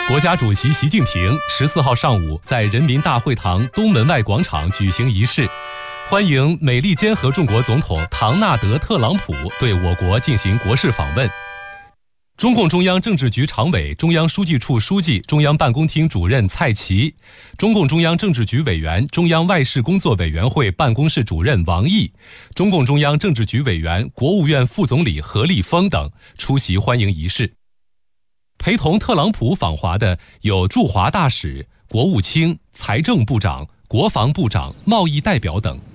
国家主席习近平14号上午在人民大会堂东门外广场举行仪式，欢迎美利坚合众国总统唐纳德·特朗普对我国进行国事访问。中共中央政治局常委、中央书记处书记、中央办公厅主任蔡奇，中共中央政治局委员、中央外事工作委员会办公室主任王毅，中共中央政治局委员、国务院副总理何立峰等出席欢迎仪式。陪同特朗普访华的有驻华大使、国务卿、财政部长、国防部长、贸易代表等。